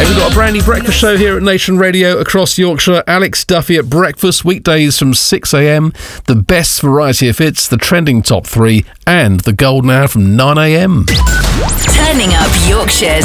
We've got a brand new breakfast show here at Nation Radio across Yorkshire. Alex Duffy at breakfast, weekdays from 6 a.m. The best variety of hits, the trending top 3, and the golden hour from 9 a.m. Turning up Yorkshire's